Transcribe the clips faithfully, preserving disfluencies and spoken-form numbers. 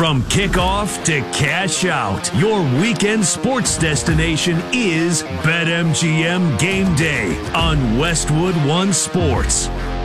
From kickoff to cash out, your weekend sports destination is BetMGM Game Day on Westwood One Sports.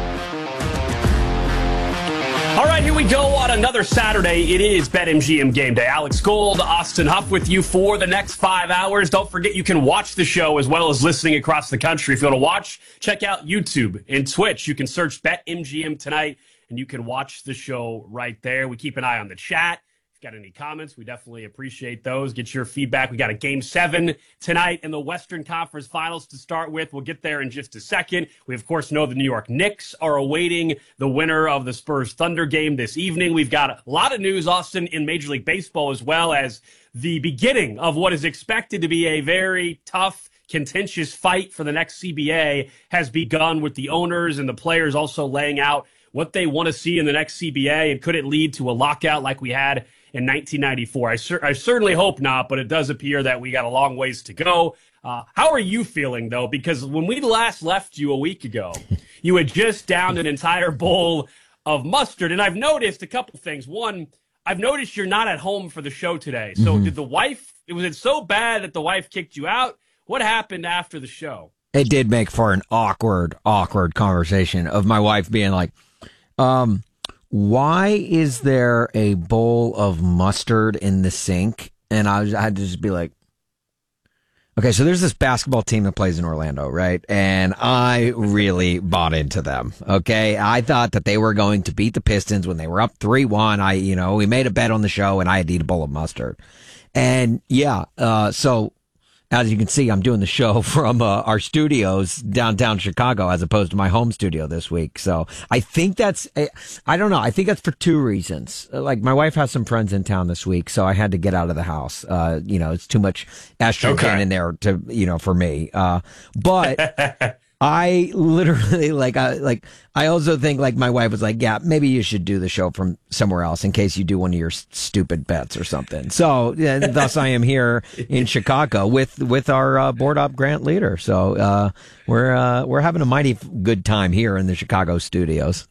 All right, here we go on another Saturday. It is BetMGM Game Day. Alex Gold, Austin Huff with you for the next five hours. Don't forget you can watch the show as well as listening across the country. If you want to watch, check out YouTube and Twitch. You can search BetMGM tonight, and you can watch the show right there. We keep an eye on the chat. If you've got any comments, we definitely appreciate those. Get your feedback. We got a game seven tonight in the Western Conference Finals to start with. We'll get there in just a second. We, of course, know the New York Knicks are awaiting the winner of the Spurs Thunder game this evening. We've got a lot of news, Austin, in Major League Baseball, as well as the beginning of what is expected to be a very tough, contentious fight for the next C B A has begun, with the owners and the players also laying out what they want to see in the next C B A, and could it lead to a lockout like we had in nineteen ninety-four? I, cer- I certainly hope not, but it does appear that we got a long ways to go. Uh, how are you feeling, though? Because when we last left you a week ago, you had just downed an entire bowl of mustard, and I've noticed a couple things. One, I've noticed you're not at home for the show today. So mm-hmm. did the wife, was it so bad that the wife kicked you out? What happened after the show? It did make for an awkward, awkward conversation of my wife being like, um, why is there a bowl of mustard in the sink? And I, was, I had to just be like, okay, so there's this basketball team that plays in Orlando, right? And I really bought into them, okay? I thought that they were going to beat the Pistons when they were up three one. I, you know, we made a bet on the show, and I had to eat a bowl of mustard. And, yeah, uh, so as you can see, I'm doing the show from uh, our studios downtown Chicago as opposed to my home studio this week. So I think that's, I don't know. I think that's for two reasons. Like, my wife has some friends in town this week, so I had to get out of the house. Uh, you know, it's too much estrogen okay. in there to, you know, for me. Uh, but I literally, like, I, like, I also think, like, my wife was like, yeah, maybe you should do the show from somewhere else in case you do one of your s- stupid bets or something. So, yeah, thus I am here in Chicago with, with our, uh, board op grant leader. So, uh, we're, uh, we're having a mighty good time here in the Chicago studios.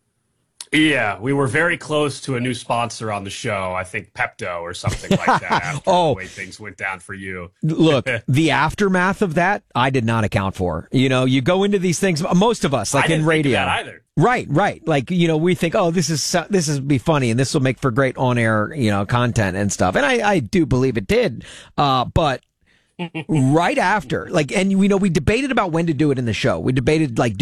Yeah, we were very close to a new sponsor on the show. I think Pepto or something like that. After oh, the way things went down for you. Look, the aftermath of that, I did not account for. You know, you go into these things. Most of us, like I didn't in radio, think of that either. Right, right. Like, you know, we think, oh, this is this is be funny, and this will make for great on-air, you know, content and stuff. And I, I do believe it did. Uh, but right after, like, and we know we debated about when to do it in the show. We debated like.